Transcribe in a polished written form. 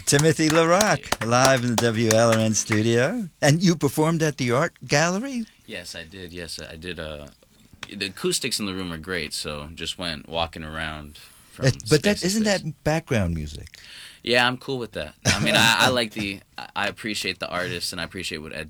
Timothy LaRock, live in the WLRN studio. And you performed at the art gallery? Yes, I did. Yes, I did. The acoustics in the room are great, so just went walking around from But space to isn't space. that background music? Yeah, I'm cool with that. I mean, I like I appreciate the artists, and I appreciate what Ed